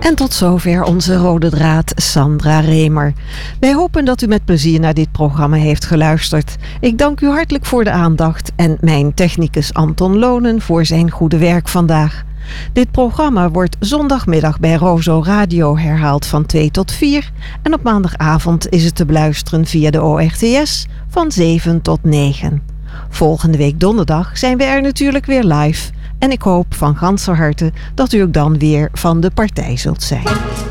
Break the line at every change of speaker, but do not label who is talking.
En tot zover onze rode draad Sandra Remer. Wij hopen dat u met plezier naar dit programma heeft geluisterd. Ik dank u hartelijk voor de aandacht en mijn technicus Anton Lonen voor zijn goede werk vandaag. Dit programma wordt zondagmiddag bij Rozo Radio herhaald van 2 tot 4 en op maandagavond is het te beluisteren via de ORTS van 7 tot 9. Volgende week donderdag zijn we er natuurlijk weer live en ik hoop van ganser harte dat u ook dan weer van de partij zult zijn.